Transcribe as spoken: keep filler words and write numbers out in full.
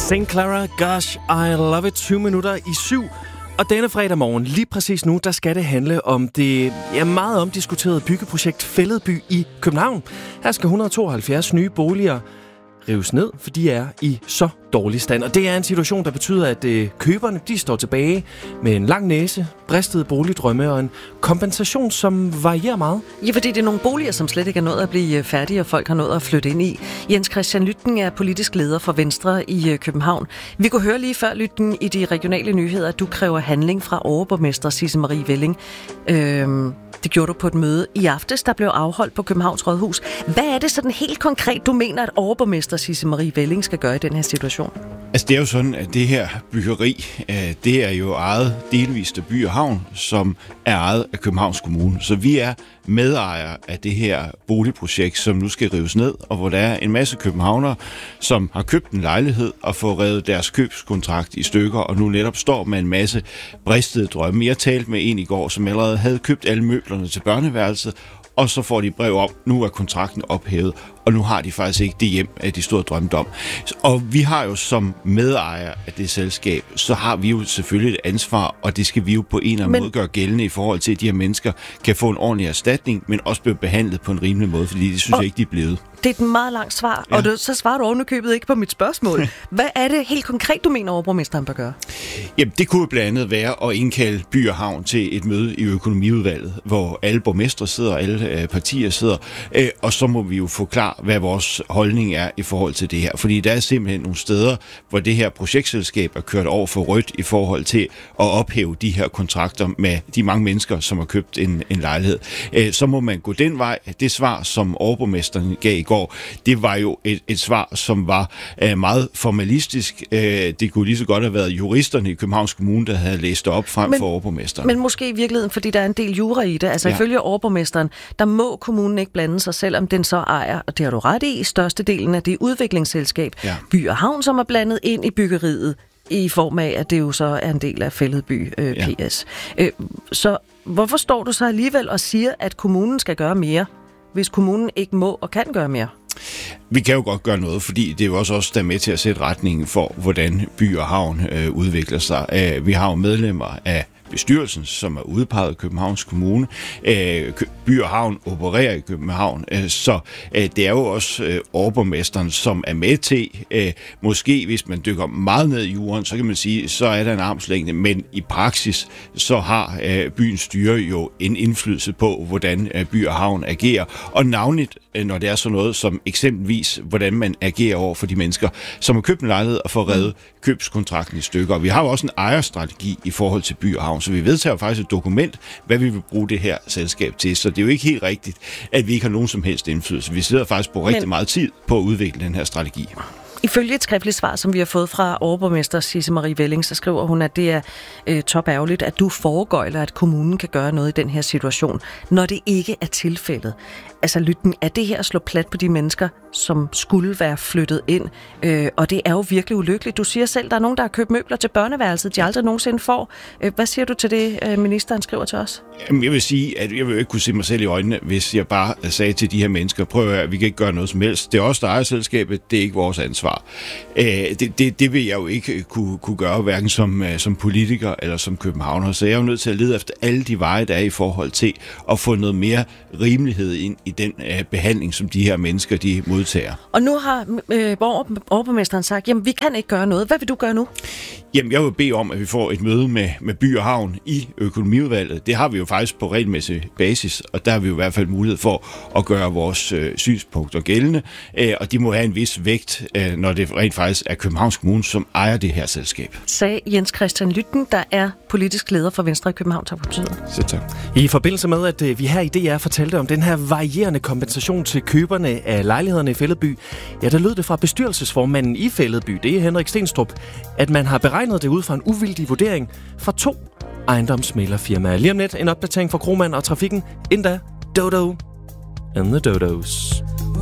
Saint Clara, gosh, I love it. tyve minutter i syv. Og denne fredag morgen, lige præcis nu, der skal det handle om det ja, meget omdiskuterede byggeprojekt Fælledby i København. Her skal et hundrede og tooghalvfjerds nye boliger rives ned, for de er i så dårlig stand. Og det er en situation, der betyder, at øh, køberne de står tilbage med en lang næse, bristede boligdrømme og en kompensation, som varierer meget. Ja, fordi det er nogle boliger, som slet ikke er nået at blive færdige, og folk har nået at flytte ind i. Jens Christian Lytten er politisk leder for Venstre i København. Vi kunne høre lige før, Lytten, i de regionale nyheder, at du kræver handling fra overborgmester Sisse Marie Velling. Øhm, det gjorde du på et møde i aftes, der blev afholdt på Københavns Rådhus. Hvad er det sådan helt konkret, du mener, at overborgmester Sisse Marie Velling skal gøre i den her situation? Altså det er jo sådan, at det her byggeri, det er jo ejet delvist af By og Havn, som er ejet af Københavns Kommune. Så vi er medejere af det her boligprojekt, som nu skal rives ned, og hvor der er en masse københavnere, som har købt en lejlighed og fået revet deres købskontrakt i stykker, og nu netop står med en masse bristede drømme. Jeg talte med en i går, som allerede havde købt alle møblerne til børneværelset, og så får de brev om, nu er kontrakten ophævet, og nu har de faktisk ikke det hjem, at de stod og drømte om. Og vi har jo som medejer af det selskab, så har vi jo selvfølgelig et ansvar, og det skal vi jo på en eller anden men... måde gøre gældende i forhold til, at de her mennesker kan få en ordentlig erstatning, men også blive behandlet på en rimelig måde, fordi det synes og... jeg ikke, de er blevet. Det er et meget langt svar, ja. Og du, så svarer du ovenikøbet ikke på mit spørgsmål. Hvad er det helt konkret, du mener, overborgmesteren bør gøre? Jamen, det kunne blandt andet være at indkalde By og Havn til et møde i økonomiudvalget, hvor alle borgmestre sidder, alle øh, partier sidder, øh, og så må vi jo forklare, hvad vores holdning er i forhold til det her. Fordi der er simpelthen nogle steder, hvor det her projektselskab er kørt over for rødt i forhold til at ophæve de her kontrakter med de mange mennesker, som har købt en, en lejlighed. Øh, så må man gå den vej. Det svar, som overborgmesteren gav i går, det var jo et, et svar, som var øh, meget formalistisk. Øh, det kunne lige så godt have været juristerne i Københavns Kommune, der havde læst det op frem men, for overborgmesteren. Men måske i virkeligheden, fordi der er en del jura i det. Altså ja. Ifølge overborgmesteren, der må kommunen ikke blande sig, selvom den så ejer, og det har du ret i, størstedelen af det udviklingsselskab, ja. By og Havn, som er blandet ind i byggeriet, i form af, at det jo så er en del af Fælledby øh, P S. Ja. Øh, så hvorfor står du så alligevel og siger, at kommunen skal gøre mere, hvis kommunen ikke må og kan gøre mere? Vi kan jo godt gøre noget, fordi det er jo også os, der er med til at sætte retningen for, hvordan By og Havn øh, udvikler sig. Øh, vi har jo medlemmer af bestyrelsen, som er udpeget af Københavns Kommune. Øh, By og Havn opererer i København, øh, så øh, det er jo også øh, overborgmesteren, som er med til, øh, måske hvis man dykker meget ned i jorden, så kan man sige, så er der en armslængde, men i praksis, så har øh, byens styre jo en indflydelse på, hvordan øh, By og Havn agerer, og navnligt, øh, når det er sådan noget som eksempelvis, hvordan man agerer over for de mennesker, som har købt en lejlighed og får reddet købskontrakten i stykker. Og vi har jo også en ejerstrategi i forhold til By og Havn, så vi vedtager faktisk et dokument, hvad vi vil bruge det her selskab til. Så det er jo ikke helt rigtigt, at vi ikke har nogen som helst indflydelse. Vi sidder faktisk på rigtig Men... meget tid på at udvikle den her strategi. Ifølge et skriftligt svar, som vi har fået fra overborgmester Sisse Marie Velling, så skriver hun, at det er øh, topærgerligt, at du foregøjler, at kommunen kan gøre noget i den her situation, når det ikke er tilfældet. Altså, Lytten, er det her at slå plat på de mennesker, som skulle være flyttet ind? Øh, og det er jo virkelig ulykkeligt. Du siger selv, der er nogen, der har købt møbler til børneværelset, de aldrig nogensinde får. Øh, hvad siger du til det, øh, ministeren skriver til os? Jamen, jeg vil sige, at jeg vil ikke kunne se mig selv i øjnene, hvis jeg bare sagde til de her mennesker, prøv at vi kan ikke gøre noget som helst. Det er også der ejer selskabet, det er ikke vores ansvar. Øh, det, det, det vil jeg jo ikke kunne, kunne gøre, hverken som, som politiker eller som københavner. Så jeg er jo nødt til at lede efter alle de veje, der er i forhold til at få noget mere rimelighed ind i den øh, behandling, som de her mennesker, de modtager. Og nu har øh, overborgmesteren sagt, jamen vi kan ikke gøre noget. Hvad vil du gøre nu? Jamen, jeg vil bede om, at vi får et møde med, med By og Havn i økonomiudvalget. Det har vi jo faktisk på regelmæssig basis, og der har vi jo i hvert fald mulighed for at gøre vores øh, synspunkter gældende, øh, og de må have en vis vægt, øh, når det rent faktisk er Københavns Kommune, som ejer det her selskab. Sagde Jens Christian Lytten, der er politisk leder for Venstre i København. Tak for tiden. Så tak. I forbindelse med, at øh, vi her i D R fortalte om den her varierende kompensation til køberne af lejlighederne i Fælledby, ja, der lød det fra bestyrelsesformanden i Fælledby, det er Henrik Stenstrup, at man har beregnet det ud fra en uvildig vurdering fra to ejendomsmæglerfirmaer. Lige om lidt en opdatering fra Krohmann og Trafikken. Inden da, Dodo and the Dodos.